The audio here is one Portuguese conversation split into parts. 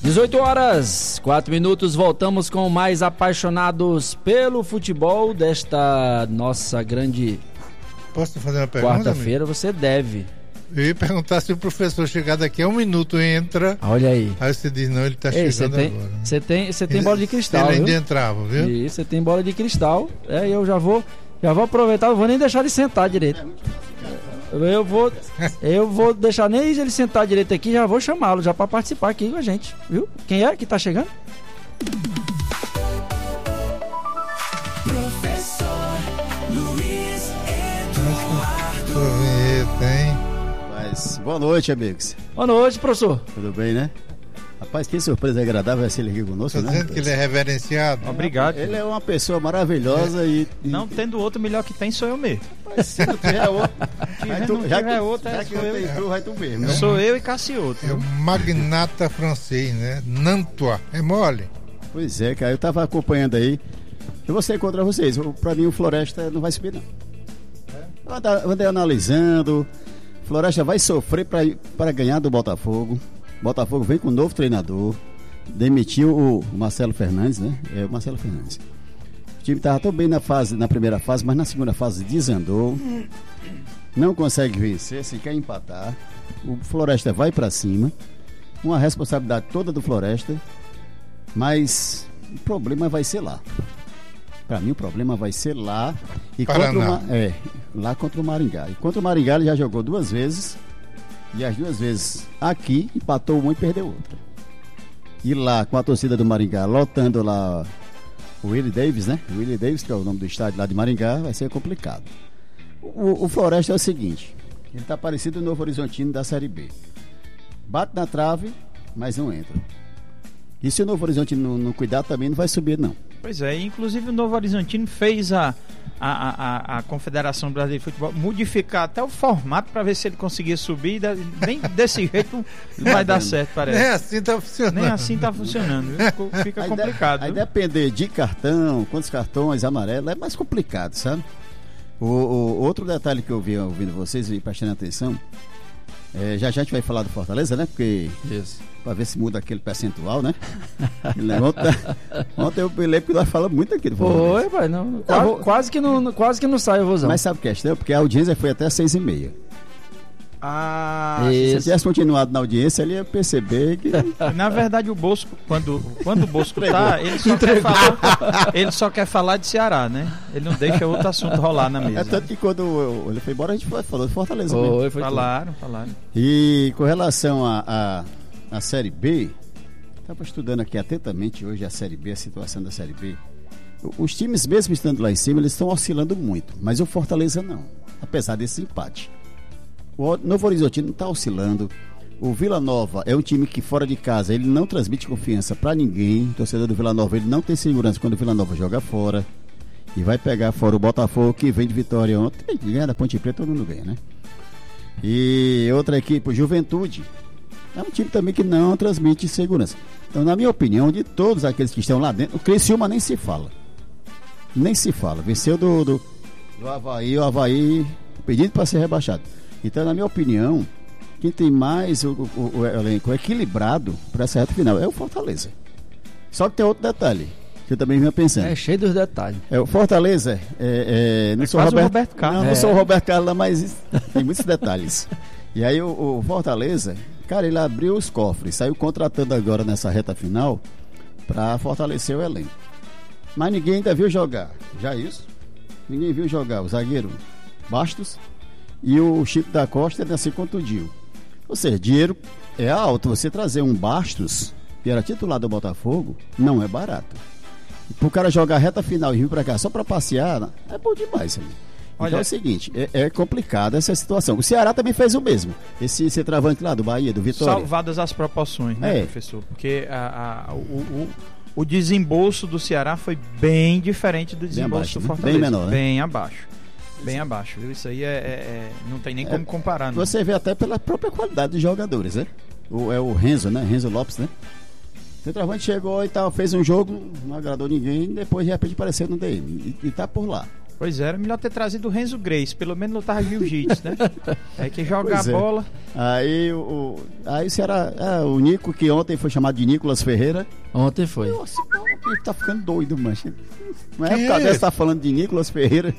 18h04, voltamos com mais apaixonados pelo futebol desta nossa grande Posso fazer uma pergunta? Quarta-feira, amigo? Você deve. Eu ia perguntar se o professor chegar daqui a 1 minuto entra. Olha aí. Aí você diz, não, ele está chegando agora. Você tem bola de cristal, ele ainda viu? entrava, viu? Isso, você tem bola de cristal. Eu já vou aproveitar, não vou nem deixar ele sentar direito. Eu vou deixar nem ele sentar direito aqui, já vou chamá-lo já para participar aqui com a gente, viu? Quem é que tá chegando? Professor Luiz Eduardo. Mas, boa noite, amigos. Boa noite, professor. Tudo bem, né? Rapaz, que surpresa agradável é ser ele aqui conosco, Tô né? dizendo que ele é reverenciado. Obrigado. Ele é uma pessoa maravilhosa e... Não tendo outro melhor que tem, sou eu mesmo. Mas se não tiver outro... Já que eu tenho tu, vai tu mesmo, né? Sou eu e Cassioto. É o magnata francês, né? Nantua. É mole? Pois é, cara. Eu tava acompanhando aí. Eu vou ser contra vocês. Pra mim, o Floresta não vai subir, não. Eu andei analisando. Floresta vai sofrer para ganhar do Botafogo. Botafogo vem com um novo treinador. Demitiu o Marcelo Fernandes, né? É o Marcelo Fernandes. O time estava tão bem na primeira fase, mas na segunda fase desandou. Não consegue vencer, se quer empatar. O Floresta vai para cima. Uma responsabilidade toda do Floresta. Mas o problema vai ser lá. Para mim o problema vai ser lá. E lá contra o Maringá. E contra o Maringá ele já jogou 2 vezes. E as 2 vezes aqui, empatou uma e perdeu outra. E lá com a torcida do Maringá, lotando lá o Willie Davis, né? O Willie Davis, que é o nome do estádio lá de Maringá, vai ser complicado. O Floresta é o seguinte, ele tá parecido o Novo Horizontino da Série B. Bate na trave, mas não entra. E se o Novo Horizontino não cuidar, também não vai subir, não. Pois é, inclusive o Novo Horizontino fez a Confederação Brasileira de Futebol modificar até o formato para ver se ele conseguia subir. Nem desse jeito não vai dar certo, parece. Nem assim tá funcionando. Nem assim tá funcionando, viu? Fica complicado. Aí depender de cartão, quantos cartões amarelos, é mais complicado, sabe? O outro detalhe que eu vi ouvindo vocês e prestando atenção, já a gente vai falar do Fortaleza, né? Porque para ver se muda aquele percentual, né? Ontem eu lembro que nós falamos muito aqui do Fortaleza. Foi, pai, não, quase que não sai o vozão. Mas sabe a questão? Porque a audiência foi até 6h30. Se você tivesse continuado na audiência, ele ia perceber que... Na verdade, o Bosco, quando o Bosco tá, ele só quer falar de Ceará, né? Ele não deixa outro assunto rolar na mesa. É tanto que quando ele foi embora, a gente falou de Fortaleza. Falaram. E com relação à Série B, estava estudando aqui atentamente hoje a Série B, a situação da Série B. Os times, mesmo estando lá em cima, eles estão oscilando muito, mas o Fortaleza não, apesar desse empate. O Novo Horizontino está oscilando. O Vila Nova é um time que fora de casa ele não transmite confiança para ninguém. O torcedor do Vila Nova ele não tem segurança quando o Vila Nova joga fora. E vai pegar fora o Botafogo, que vem de vitória ontem. Ganha da Ponte Preta, todo mundo ganha, né? E outra equipe, o Juventude, é um time também que não transmite segurança. Então, na minha opinião, de todos aqueles que estão lá dentro, o Criciúma nem se fala. Nem se fala. Venceu do Avaí, o Avaí pedindo para ser rebaixado. Então, na minha opinião, quem tem mais o elenco equilibrado para essa reta final é o Fortaleza. Só que tem outro detalhe que eu também vinha pensando. É cheio dos detalhes. O Fortaleza não sou Roberto Carlos. Não sou o Roberto Carlos, mas tem muitos detalhes. E aí o Fortaleza, cara, ele abriu os cofres, saiu contratando agora nessa reta final para fortalecer o elenco. Mas ninguém ainda viu jogar. Já isso? Ninguém viu jogar o zagueiro Bastos. E o Chico da Costa ainda se contundiu. Ou seja, dinheiro é alto. Você trazer um Bastos, que era titular do Botafogo, não é barato. E pro cara jogar reta final e vir pra cá só pra passear, é bom demais, amigo. Então é o seguinte, é complicada essa situação. O Ceará também fez o mesmo. Esse centroavante lá do Bahia, do Vitória. Salvadas as proporções, né, professor? Porque o desembolso do Ceará foi bem diferente do desembolso do Fortaleza. Bem menor, né? Bem abaixo. Bem abaixo, viu? Isso aí não tem nem como comparar. Não. Você vê até pela própria qualidade dos jogadores, né? O Renzo, né? Renzo Lopes, né? O centroavante chegou e tal, fez um jogo, não agradou ninguém, depois de repente apareceu no DM. E tá por lá. Pois é, era melhor ter trazido o Renzo Grace, pelo menos lutava jiu-jitsu, né? É que joga Pois a é. bola. Aí o Ceará, o Nico, que ontem foi chamado de Nicolas Ferreira. Ontem foi. Nossa, ele tá ficando doido, mancha. Uma Quem época é dessa esse? tá falando de Nicolas Ferreira.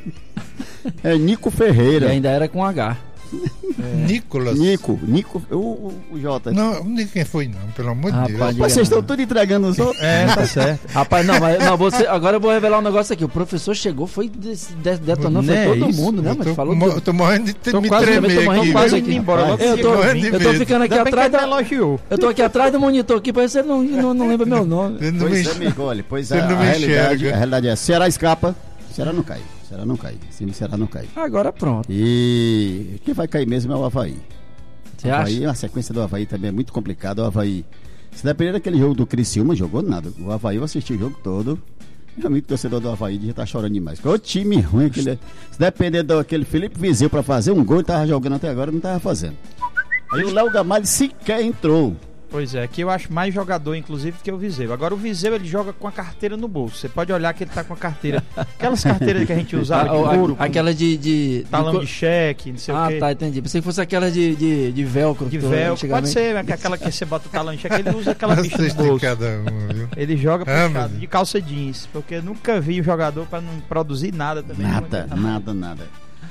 É Nico E Ferreira. ainda era com H. Nicolas. Nico, o Jota. Não diga quem foi, não, pelo amor de Rapaz, Deus. diga Vocês não. estão tudo entregando os outros. É, tá certo. Rapaz, não, mas não, você, agora eu vou revelar um negócio aqui. O professor chegou, foi detonando, Né, foi todo isso. mundo, né? Eu Mas tô, falou mo- tudo. eu tô morrendo de Tô me quase- também tô tremer morrendo aqui. quase viu? aqui. indo embora. Logo Eu que tô, chegou, de eu tô medo. ficando aqui Ainda bem que atrás ele da. elogiou. Eu tô aqui atrás do monitor aqui, pra você não lembra meu nome. Você não Pois é, me- Migoli, pois Você a não me realidade, enxerga. a realidade é, Ceará escapa, Ceará não cai. Ceará não cai. Sim, Ceará não cai. Agora pronto. E quem vai cair mesmo é o Avaí. Você Avaí, acha? a sequência do Avaí também é muito complicada. O Avaí, se depender daquele jogo do Criciúma, jogou nada. O Avaí, eu assisti o jogo todo. Meu amigo torcedor do Avaí já tá chorando demais. Qual time ruim aquele. Se depender daquele Felipe Viseu pra fazer um gol, ele tava jogando até agora, não tava fazendo. Aí o Léo Gamalho sequer entrou. Pois é, que eu acho mais jogador, inclusive, que o Viseu. Agora o Viseu, ele joga com a carteira no bolso. Você pode olhar que ele tá com a carteira. Aquelas carteiras que a gente usava de couro, com Aquela de talão co- de cheque, não sei o quê. tá, entendi. Pensei que fosse aquela de velcro. De que tu- véu, pode antigamente. ser, né? Que aquela que você bota o talão de cheque, ele usa aquela bicha Vocês no têm bolso. cada um, viu? Ele joga Ah, puxado, meu de calça jeans, porque eu nunca vi o jogador pra não produzir nada também. Nada.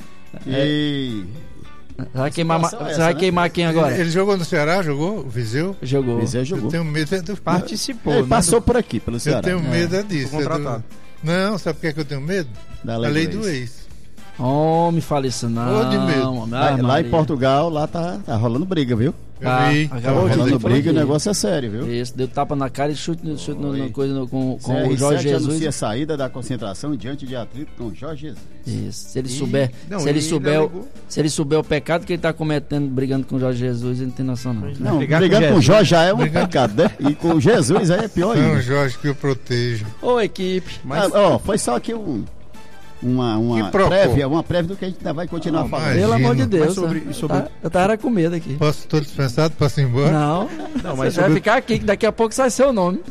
E. Vai queimar, situação é você essa, vai né? queimar quem agora? Ele jogou no Ceará, jogou? O Viseu? Jogou. Viseu Eu jogou. tenho medo do Participou, Ele né? passou por aqui, pelo Eu Ceará. tenho medo é disso. Foi contratado. Não, sabe por que eu tenho medo? Da A lei lei do do ex. ex. Homem, fala isso não. Ô, de medo. homem. Lá, Ah, lá em Maria. Portugal, lá tá rolando briga, viu? Eu Ah, vi. acabou Tá de rolando dizer que briga e o falou negócio é sério, viu? Isso, deu tapa na cara e chute no Foi. coisa com o CR7 Jorge Jesus. anuncia saída da concentração diante de atrito com Jorge Jesus. Isso. Se ele souber, não, se ele ele souber, alegou. se ele souber o pecado que ele tá cometendo brigando com o Jorge Jesus, ele não tem noção não. Não, brigar brigando com com Jesus. Jorge já é um pecado, né? E com Jesus aí é pior São ainda. Jorge que eu protejo. Ô equipe. Mas Foi só aqui uma Que propô. prévia do que a gente ainda vai continuar Não, falando. mas- Pelo amor de Imagino. Deus. Mas sobre- Eu tava com medo aqui. Estou dispensado, posso ir embora? Não, Não, você mas vai sobre- ficar aqui, que daqui a pouco sai seu nome.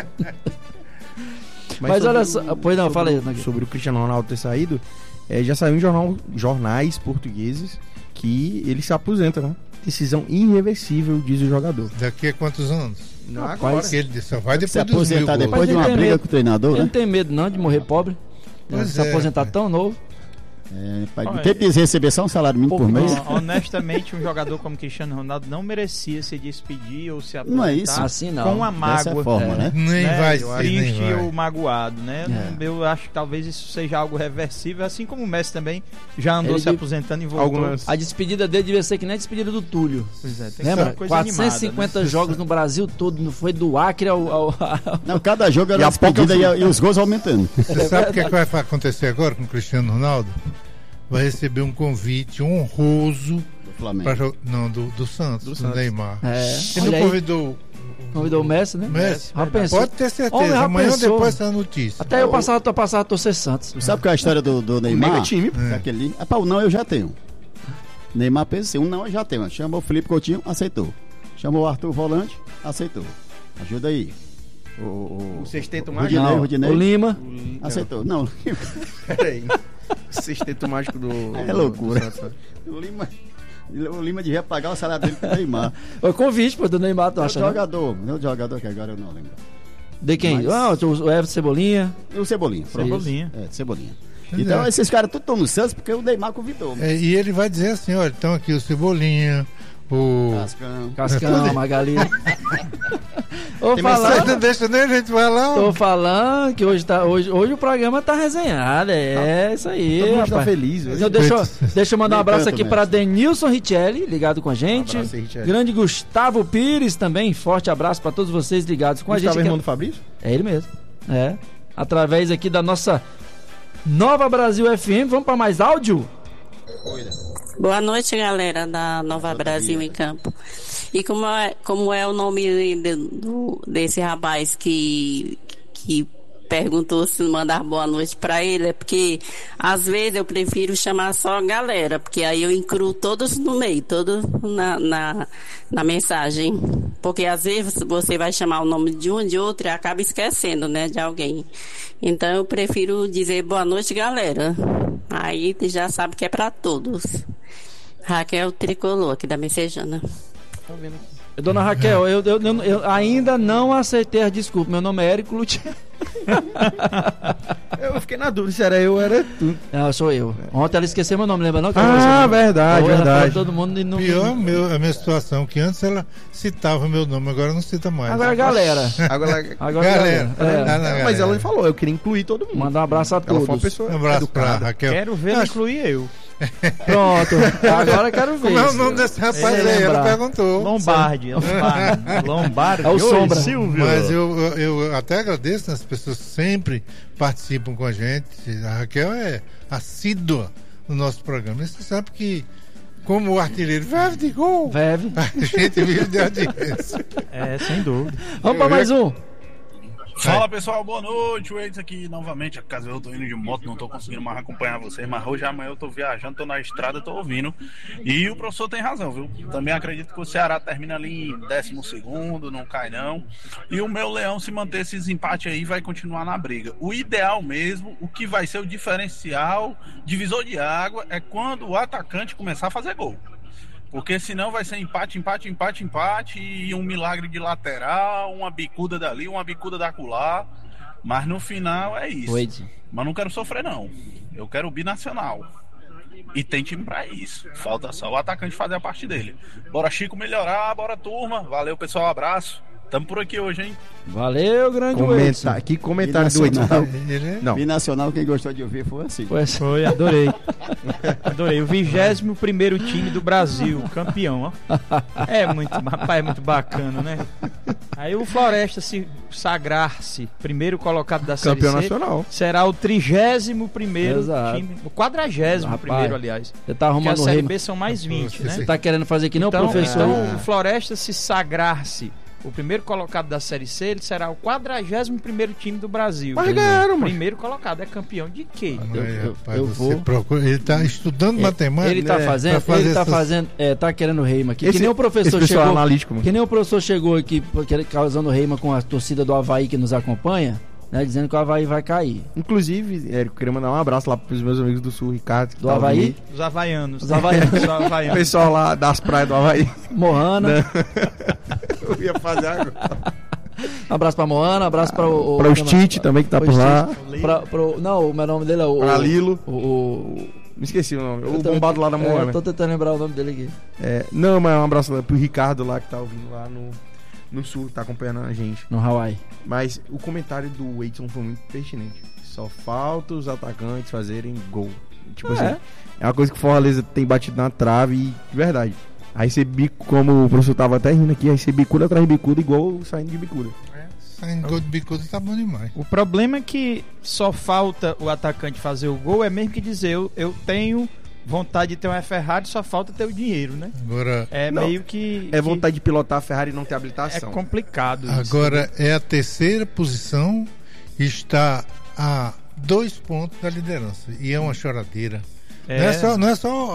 Mas sobre olha só, pois não, sobre fala aí, o- Nogueira. sobre o Cristiano Ronaldo ter saído, já saiu em jornais portugueses que ele se aposenta, né? Decisão irreversível, diz o jogador. Daqui a quantos anos? Não, Rapaz, agora. Porque ele só vai Se depois dos 1000 aposentar gols. depois de Mas uma ele tem briga medo. com o treinador, Ele não né? tem medo não de morrer pobre. Pois Se é, aposentar rapaz. tão novo. Olha, Tem que receber só um salário mínimo por mês. Honestamente, um jogador como Cristiano Ronaldo não merecia se despedir ou se aposentar Não é isso? Assim não. com uma Dessa mágoa. forma, né? Nem vai eu ser, nem triste vai. ou magoado, né? Eu acho que talvez isso seja algo reversível, assim como o Messi também já andou Ele se de- aposentando e voltou. Algumas. A despedida dele devia ser que nem a despedida do Túlio. Pois é, tem que ser Lembra? uma coisa 450 animada, jogos no Brasil todo, não foi do Acre ao Não, cada jogo era E uma a pouca despedida e os gols aumentando. Você sabe o que, é que vai acontecer agora com o Cristiano Ronaldo? Vai receber um convite honroso Do para Flamengo. jogar. Não, do Santos, do Santos. Neymar. É, Ele não olha aí, convidou convidou o Messi, né? o Messi? Já pensou? Pode ter Homem, certeza, já amanhã ou pensou? depois essa notícia. Até eu passava a torcer Santos. Sabe qual é a história do Neymar? mega time. Aquele, o não eu já tenho. Neymar pensa assim, um não eu já tenho. Chamou o Felipe Coutinho, aceitou. Chamou o Arthur Volante, aceitou. Ajuda aí. O sexteto o mágico. Rudinei, Não, Rudinei. o Lima. Aceitou. Não, Peraí. O sexteto mágico do. é loucura. do Santos, né? O Lima devia pagar o salário dele pro Neymar. O convite pô, do Neymar, tu É o acha? Né? jogador que agora eu não lembro. De quem? Mas- Ah, o Everton Cebolinha. E o Cebolinha. pronto. Cebolinha. Cebolinha. Pois Então é. esses caras tudo estão no Santos porque o Neymar convidou. É, e ele vai dizer assim: olha, então aqui o Cebolinha, o. Cascão. Cascão, Magali. Ô, Tem Você falando, não deixa nem a gente falar. tô falando que hoje o programa tá resenhado. É isso aí, Todo mundo tá rapaz. feliz. hoje. Então, deixa eu mandar um Nem abraço tanto, aqui né? para Denilson Richelli, ligado com a gente. Um abraço aí, Richelli. Grande Gustavo Pires também. Forte abraço para todos vocês ligados com a Gustavo, gente. irmão do Fabrício? É ele mesmo. É. Através aqui da nossa Nova Brasil FM. Vamos para mais áudio? Boa noite, galera da Nova Brasil em Campo. E como é o nome desse rapaz que perguntou se mandar boa noite pra ele, é porque às vezes eu prefiro chamar só a galera, porque aí eu incluo todos no meio, todos na mensagem. Porque às vezes você vai chamar o nome de um de outro e acaba esquecendo, né, de alguém. Então eu prefiro dizer boa noite, galera. Aí já sabe que é pra todos. Raquel Tricolor, aqui da Messejana. Dona Raquel, eu ainda não aceitei a desculpa. Meu nome é Érico Lutier. Eu fiquei na dúvida se era eu ou era tu. Não, sou eu. Ontem ela esqueceu meu nome, lembra não? Verdade, Ela verdade. falou todo mundo e não... Pior a minha situação, que antes ela citava meu nome, agora não cita mais. Agora, galera. Agora, Galera. mas ela falou, eu queria incluir todo mundo. Mandar um abraço a Ela foi uma todos. pessoa Um abraço pra educada. Raquel. Quero ver incluir eu. Pronto. Agora eu quero ver. Como é o nome desse rapaz aí? lembrar. Ela perguntou. Lombardi. É o Sombra. Silvio. Mas eu até agradeço, né? As pessoas sempre participam com a gente. A Raquel é assídua no nosso programa. E você sabe que, como o artilheiro vive de gol, Veve. a gente vive de audiência. É, sem dúvida. Vamos pra mais um. Fala pessoal, boa noite, o Eides aqui novamente. Caso eu tô indo de moto, não tô conseguindo mais acompanhar vocês, mas hoje amanhã eu tô viajando, tô na estrada, tô ouvindo. E o professor tem razão, viu? Também acredito que o Ceará termina ali em 12º, não cai não. E o meu Leão, se manter esses empates aí, vai continuar na briga. O ideal mesmo, o que vai ser o diferencial, divisor de água, é quando o atacante começar a fazer gol. Porque senão vai ser empate e um milagre de lateral, uma bicuda dali, uma bicuda da acolá. Mas no final é isso. Mas não quero sofrer não. Eu quero o binacional. E tem time pra isso. Falta só o atacante fazer a parte dele. Bora Chico melhorar, bora turma. Valeu pessoal, abraço. Tamo por aqui hoje, hein? Valeu, grande Wilson. Que comentário do Edson. Não. Binacional, quem gostou de ouvir foi assim. Foi, adorei. Adorei. O 21º time do Brasil, campeão, ó. É muito bacana, né? Aí o Floresta se sagrar-se primeiro colocado da Série Campeão C, nacional. será o 31º Exato. time, o 40º, aliás. Você tá Porque a arrumando Série rima. B são mais 20, né? Você tá querendo fazer que não, Então, professor? então o Floresta se sagrar-se o primeiro colocado da Série C, ele será o 41º time do Brasil. Mas ganharam, mano. Primeiro colocado, é campeão de quê? Rapaz, eu você vou. procura. Ele tá estudando matemática. Ele tá né, fazendo, pra fazer tá querendo reima aqui. Esse- Que nem o professor esse pessoal chegou. analítico, mano. Que nem o professor chegou aqui causando reima com a torcida do Avaí que nos acompanha, né? Dizendo que o Avaí vai cair. Inclusive, Érico, queria mandar um abraço lá pros meus amigos do Sul, Ricardo. que Do tá Avaí? ouvindo Os havaianos. Os havaianos. Os aí. O havaianos. pessoal lá das praias do Havaí. Moana. Eu ia fazer agora. Abraço pra Moana, abraço pra o. Pra os Tite também, que tá por lá. Não, o meu nome dele é o. Pra Lilo. O Me esqueci o nome. eu O tô- bombado lá da Moana. Eu tô tentando lembrar o nome dele aqui. Não, mas um abraço lá pro Ricardo lá, que tá ouvindo lá no Sul, tá acompanhando a gente. No Hawaii. Mas o comentário do Edson foi muito pertinente. Só falta os atacantes fazerem gol. Tipo assim, é uma coisa que o Fortaleza tem batido na trave e, de verdade. Aí você bico, como o professor tava até rindo aqui, aí você bicuda atrás de bicuda, igual saindo de bicuda. Saindo gol de bicuda tá bom demais. O problema é que só falta o atacante fazer o gol, é mesmo que dizer, eu tenho vontade de ter uma Ferrari, só falta ter o dinheiro, né? Agora, É Não, meio que... É vontade de pilotar a Ferrari e não ter É habilitação. complicado isso. agora é a terceira posição, está a 2 pontos da liderança. E é uma choradeira. É. Não é só